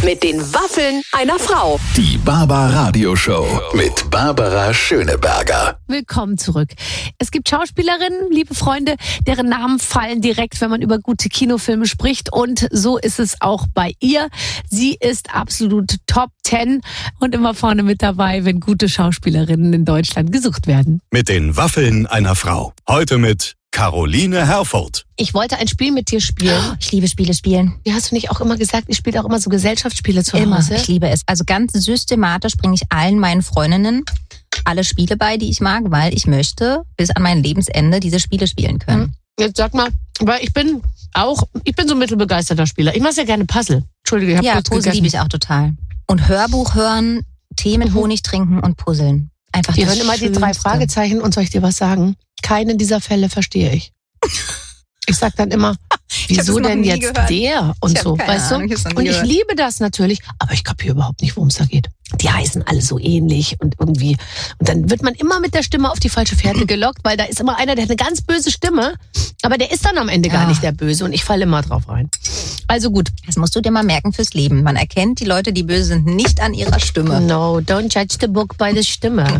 Mit den Waffeln einer Frau. Die Barbara-Radio-Show mit Barbara Schöneberger. Willkommen zurück. Es gibt Schauspielerinnen, liebe Freunde, deren Namen fallen direkt, wenn man über gute Kinofilme spricht. Und so ist es auch bei ihr. Sie ist absolut Top 10 und immer vorne mit dabei, wenn gute Schauspielerinnen in Deutschland gesucht werden. Mit den Waffeln einer Frau. Heute mit Caroline Herfurth. Ich wollte ein Spiel mit dir spielen. Oh, ich liebe Spiele spielen. Wie hast du nicht auch immer gesagt, ich spiele auch immer so Gesellschaftsspiele zu Immer. Hause? Ich liebe es. Also ganz systematisch bringe ich allen meinen Freundinnen alle Spiele bei, die ich mag, weil ich möchte bis an mein Lebensende diese Spiele spielen können. Jetzt sag mal, weil ich bin so mittelbegeisterter Spieler. Ich mache ja gerne Puzzle. Entschuldige, ich habe kurz Puzzle gegessen. liebe ich auch total. Und Hörbuch hören, Tee mit Honig trinken und puzzeln. Einfach Wir das hören immer die 3 Schönste. Fragezeichen und soll ich dir was sagen? Keinen dieser Fälle verstehe ich. Ich sag dann immer, wieso noch denn nie jetzt gehört. der und Ich hab so, keine weißt du? Ahnung, ich hab's noch nie Und ich gehört. liebe das natürlich, aber ich kapiere überhaupt nicht, worum es da geht. Die heißen alle so ähnlich und irgendwie. Und dann wird man immer mit der Stimme auf die falsche Fährte gelockt, weil da ist immer einer, der hat eine ganz böse Stimme, aber der ist dann am Ende gar Ja. nicht der Böse und ich falle immer drauf rein. Also gut. Das musst du dir mal merken fürs Leben. Man erkennt die Leute, die böse sind, nicht an ihrer Stimme. No, don't judge the book by the Stimme.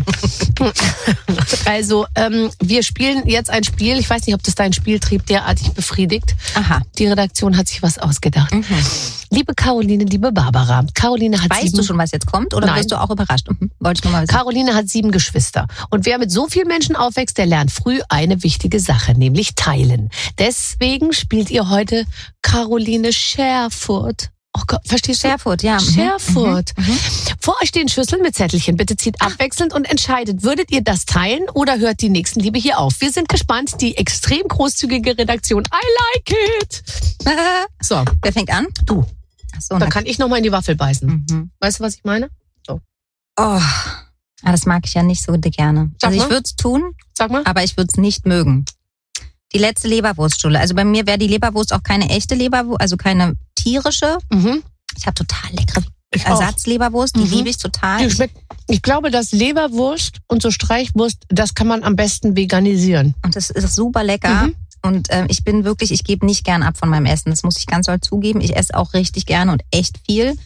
Also, wir spielen jetzt ein Spiel. Ich weiß nicht, ob das deinen Spieltrieb derartig befriedigt. Aha. Die Redaktion hat sich was ausgedacht. Liebe Caroline, liebe Barbara. Caroline hat Weißt du schon, was jetzt kommt? Oder Nein. wirst du auch überrascht? Wollte ich nur mal wissen. Caroline hat 7 Geschwister. Und wer mit so vielen Menschen aufwächst, der lernt früh eine wichtige Sache, nämlich teilen. Deswegen spielt ihr heute Caroline Scherfurt. Oh Gott, verstehst du? Scherfurt, ja. Scherfurt. Vor euch stehen Schüsseln mit Zettelchen. Bitte zieht abwechselnd und entscheidet, würdet ihr das teilen oder hört die Nächstenliebe hier auf? Wir sind gespannt. Die extrem großzügige Redaktion. I like it. So, Wer fängt an? du. Achso, Da kann ich noch mal in die Waffel beißen. Mhm. Weißt du, was ich meine? Oh, das mag ich ja nicht so gerne. Sag Also ich mal. würde es tun, Sag mal. aber ich würde es nicht mögen. Die letzte Leberwurststulle. Also bei mir wäre die Leberwurst auch keine echte Leberwurst, also keine tierische. Ich habe total leckere Ich auch. Ersatzleberwurst, die liebe ich total. Die schmeckt. Ich glaube, dass Leberwurst und so Streichwurst, das kann man am besten veganisieren. Und das ist super lecker. Und ich gebe nicht gern ab von meinem Essen. Das muss ich ganz doll zugeben. Ich esse auch richtig gerne und echt viel.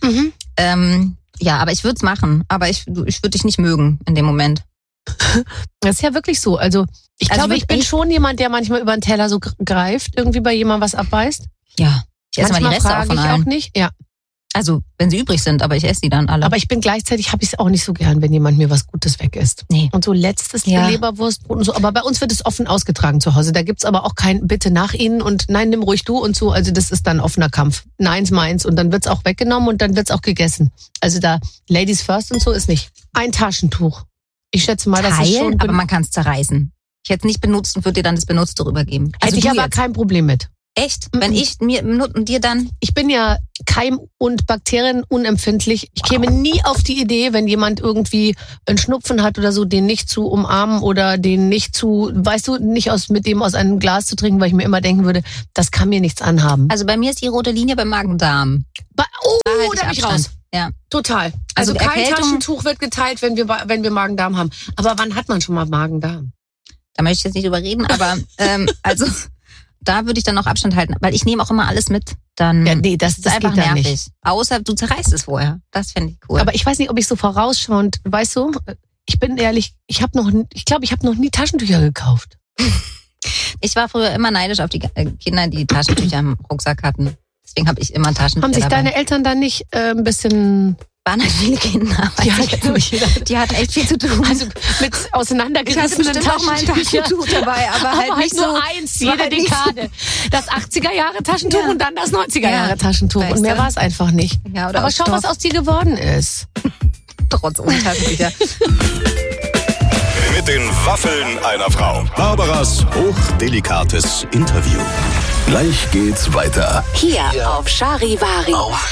Ja, aber ich würde es machen. Aber ich würde dich nicht mögen in dem Moment. Das ist ja wirklich so. Also ich Also glaube, wird ich bin echt- schon jemand, der manchmal über den Teller so greift, irgendwie bei jemandem was abbeißt. Ja. Ich esse mal die Manchmal Reste auch frage von ich allen. auch nicht. Ja. Also, wenn sie übrig sind, aber ich esse die dann alle. Aber ich bin gleichzeitig, habe ich es auch nicht so gern, wenn jemand mir was Gutes weg isst. Nee. Und so letztes Ja. Leberwurstbrot und so. Aber bei uns wird es offen ausgetragen zu Hause. Da gibt's aber auch kein Bitte nach Ihnen und nein, nimm ruhig du und so. Also das ist dann offener Kampf. Neins, meins. Und dann wird's auch weggenommen und dann wird's auch gegessen. Also da Ladies first und so ist nicht. Ein Taschentuch. Ich schätze mal, das ist schon... aber man kann es zerreißen. Ich hätte es nicht benutzt und würde dir dann das Benutzte rübergeben. hätte ich du aber jetzt. kein Problem mit. Echt? Wenn ich mir und dir dann... Ich bin ja keim- und bakterienunempfindlich. Ich käme nie auf die Idee, wenn jemand irgendwie einen Schnupfen hat oder so, den nicht zu umarmen oder den nicht zu, weißt du, nicht mit dem aus einem Glas zu trinken, weil ich mir immer denken würde, das kann mir nichts anhaben. Also bei mir ist die rote Linie beim Magen-Darm. Oh, Da halte da bin ich Abstand. raus. Ja. Total. Also kein Erkältung- Taschentuch wird geteilt, wenn wir Magen-Darm haben. Aber wann hat man schon mal Magen-Darm? Da möchte ich jetzt nicht drüber reden, aber also da würde ich dann auch Abstand halten, weil ich nehme auch immer alles mit. Dann Ja, nee, das ist einfach geht da nervig. nicht. Außer du zerreißt es vorher. Das fände ich cool. Aber ich weiß nicht, ob ich so vorausschauend, weißt du, ich bin ehrlich, ich glaube, ich habe noch nie Taschentücher gekauft. ich war früher immer neidisch auf die Kinder, die Taschentücher im Rucksack hatten. Deswegen habe ich immer Taschentücher Haben sich dabei. deine Eltern dann nicht ein bisschen... Waren halt viele Kinder. Ja, weiß ich jetzt nicht. Die hatten echt viel zu tun. Also mit ich hatte auseinandergerissenen bestimmt auch mal ein Taschentuch dabei, aber halt nicht so. nur eins, war jede halt nicht Dekade. Das 80er-Jahre-Taschentuch Ja. und dann das 90er-Jahre-Taschentuch. Weißt Und mehr du? war es einfach nicht. Ja, oder Aber aus schau, was Stoff. aus dir geworden ist. Trotz ohne Taschentücher. Mit den Waffeln einer Frau. Barbaras hochdelikates Interview. Gleich geht's weiter. Hier auf Charivari.